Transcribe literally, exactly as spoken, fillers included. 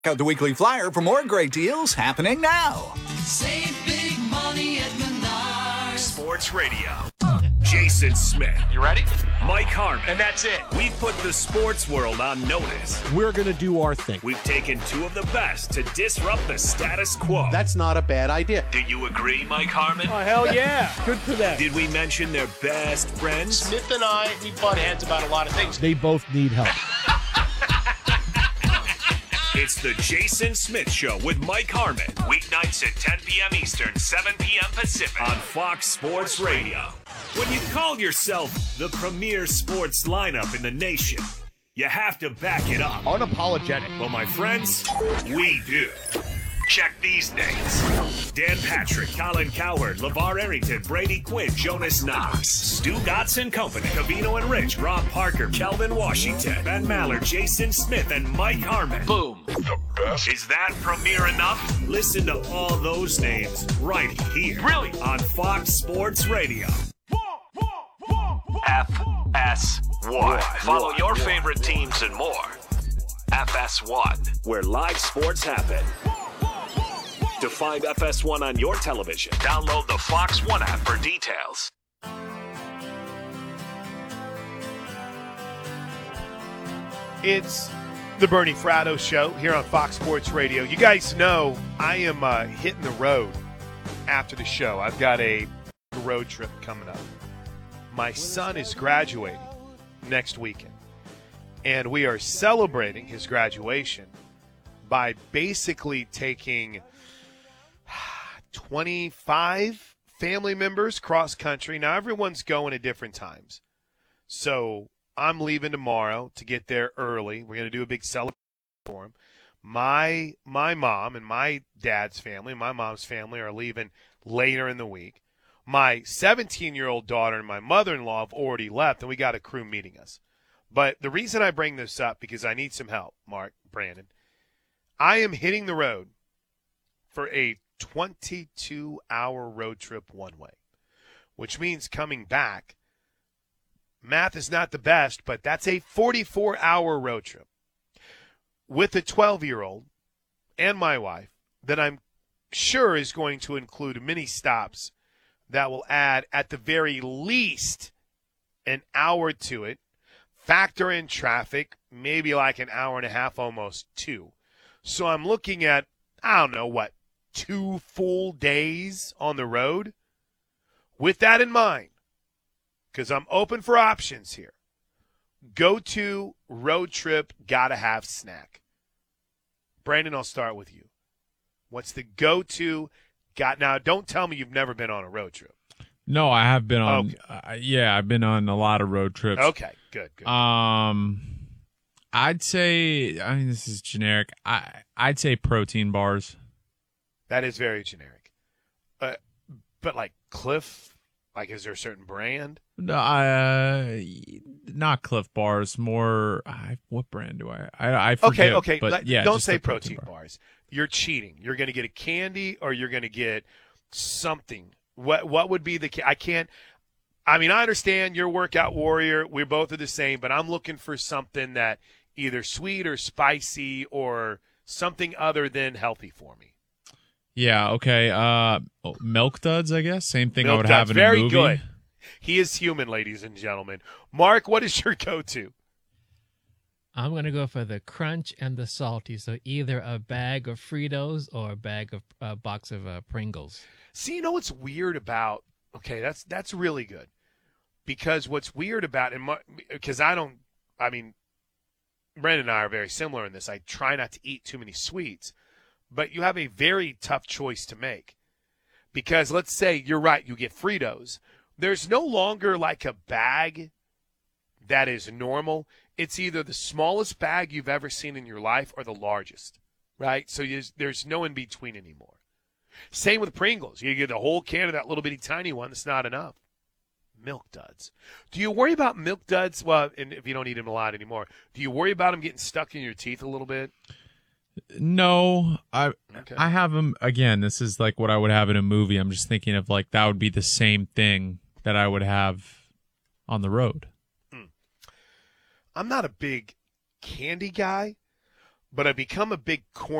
Check out the weekly flyer for more great deals happening now. Save big money at Menards. Sports Radio. Jason Smith. You ready? Mike Harmon. And that's it. We've put the sports world on notice. We're going to do our thing. We've taken two of the best to disrupt the status quo. That's not a bad idea. Do you agree, Mike Harmon? Oh, hell yeah. Good for them. Did we mention their best friends? Smith and I, we butt heads about a lot of things. They both need help. It's the Jason Smith Show with Mike Harmon. Weeknights at ten p.m. Eastern, seven p.m. Pacific on Fox Sports Radio. When you call yourself the premier sports lineup in the nation, you have to back it up. Unapologetic. Well, my friends, we do. Check these names. Dan Patrick, Colin Cowherd, LeVar Arrington, Brady Quinn, Jonas Knox, Stu Gotts and Company, Covino and Rich, Rob Parker, Kelvin Washington, Ben Maller, Jason Smith, and Mike Harmon. Boom. The best. Is that premier enough? Listen to all those names right here. Really? On Fox Sports Radio. F S one. Follow your favorite teams and more. F S one. Where live sports happen. To find F S one on your television, Download the Fox One app for details. It's the Bernie Fratto Show here on Fox Sports Radio. You guys know I am uh, hitting the road after the show. I've got a road trip coming up. My son is graduating next weekend, and we are celebrating his graduation by basically taking twenty-five family members cross country. Now, everyone's going at different times. So I'm leaving tomorrow to get there early. We're going to do a big celebration for him. My my mom and my dad's family, my mom's family, are leaving later in the week. My seventeen-year-old daughter and my mother-in-law have already left, and we got a crew meeting us. But the reason I bring this up, because I need some help, Mark, Brandon, I am hitting the road for a twenty-two hour road trip one way, which means coming back, math is not the best, but that's a forty-four hour road trip with a twelve-year-old and my wife that I'm sure is going to include many stops that will add at the very least an hour to it. Factor in traffic, maybe like an hour and a half, almost two. So I'm looking at, I don't know, what, two full days on the road? With that in mind, because I'm open for options here, go to road trip, gotta have snack. Brandon, I'll start with you. What's the go-to? Got now? Don't tell me you've never been on a road trip. No, I have been on. Okay. Uh, yeah, I've been on a lot of road trips. Okay, good, good. Um, I'd say. I mean, this is generic. I I'd say protein bars. That is very generic. Uh, but like Cliff, like is there a certain brand? No, uh, not Cliff bars. More. I, what brand do I? I, I forget. Okay, okay. But Let- yeah, don't just say the protein, bar. bars. You're cheating. You're going to get a candy or you're going to get something. What what would be the ca- I can't I mean, I understand you're a workout warrior. We both are the same, but I'm looking for something that either sweet or spicy or something other than healthy for me. Yeah, okay. Uh, oh, Milk Duds, I guess. Same thing Milk I would Duds, have in very a movie. good. He is human, ladies and gentlemen. Mark, what is your go-to? I'm going to go for the crunch and the salty. So either a bag of Fritos or a bag of a uh, box of uh, Pringles. See, you know what's weird about – okay, that's that's really good. Because what's weird about – because I don't – I mean, Brandon and I are very similar in this. I try not to eat too many sweets. But you have a very tough choice to make. Because let's say you're right, you get Fritos. There's no longer like a bag that is normal. It's either the smallest bag you've ever seen in your life or the largest, right? So you, there's no in between anymore. Same with Pringles. You get the whole can of that little bitty tiny one. That's not enough. Milk Duds. Do you worry about Milk Duds? Well, and if you don't eat them a lot anymore, do you worry about them getting stuck in your teeth a little bit? No, I Okay. I have them again. This is like what I would have in a movie. I'm just thinking of like that would be the same thing that I would have on the road. I'm not a big candy guy, but I've become a big corn